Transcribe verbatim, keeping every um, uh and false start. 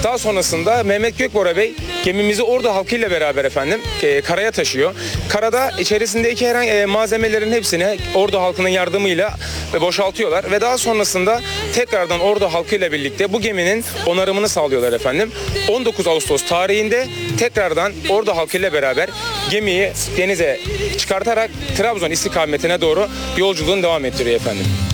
Daha sonrasında Mehmet Gökbora Bey gemimizi Ordu halkıyla beraber efendim e, karaya taşıyor. Karada içerisindeki herhangi e, malzemelerin hepsini Ordu halkının yardımıyla e, boşaltıyorlar ve daha sonrasında tekrardan Ordu halkıyla birlikte bu geminin onarımını sağlıyorlar efendim. on dokuz Ağustos tarihinde tekrardan Ordu halkıyla beraber gemiyi denize çıkartarak Trabzon istikametine doğru yolculuğunu devam ettiriyor efendim.